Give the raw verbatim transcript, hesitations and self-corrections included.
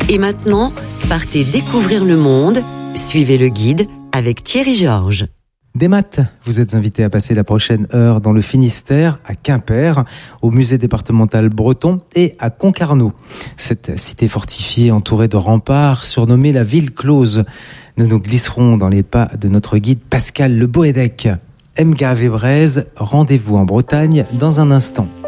Et maintenant, partez découvrir le monde. Suivez le guide avec Thierry Georges. Des maths, vous êtes invité à passer la prochaine heure dans le Finistère, à Quimper, au musée départemental breton et à Concarneau. Cette cité fortifiée entourée de remparts, surnommée la ville close. Nous nous glisserons dans les pas de notre guide Pascal Le Boédec. M G A V Évrez, rendez-vous en Bretagne dans un instant.